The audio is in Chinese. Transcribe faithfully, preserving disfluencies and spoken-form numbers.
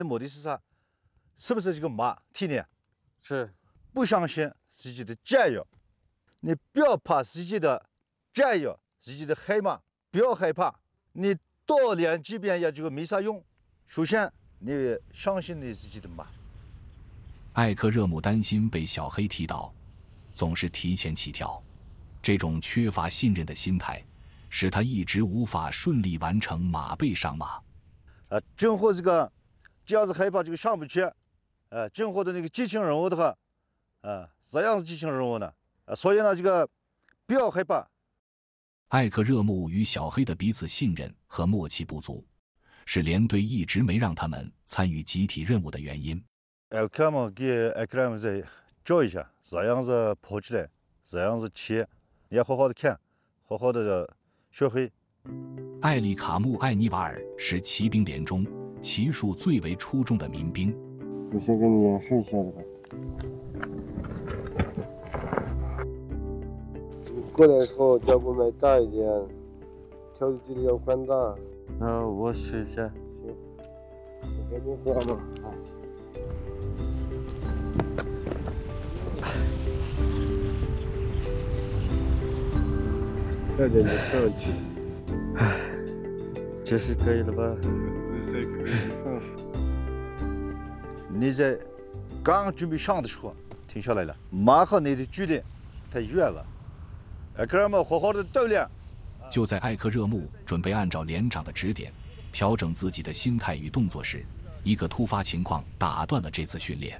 目的是啥？是不是这个马体力是不相信自己的战友？你不要怕自己的战友，自己的黑马，不要害怕。你多练几遍也就没啥用。首先，你相信你自己的马。 艾克热木担心被小黑踢倒，总是提前起跳。这种缺乏信任的心态，使他一直无法顺利完成马背上马。 啊，正和这个，只要是害怕这个上不去，呃，正和的那个激情任务的话，啊，这样是激情任务呢。啊，所以呢，这个不要害怕。 艾克热木与小黑的彼此信任和默契不足，是连队一直没让他们参与集体任务的原因。 艾克姆给艾克姆再教一下，这样子跑起来，这样子骑，你要好好的看，好好的学会。 艾利卡穆·艾尼瓦尔是骑兵连中骑术最为出众的民兵。 我先给你演示一下这个。过来的时候脚步迈大一点，跳的距离要宽大。 那我试一下。 行，我给你画嘛。啊。快点就上去。 唉，这是可以了吧？ 这可以上去。 你在刚准备上的时候停下来了，马和你的距离太远了。艾克热木好好的锻炼。 就在艾克热木准备按照连长的指点调整自己的心态与动作时，一个突发情况打断了这次训练。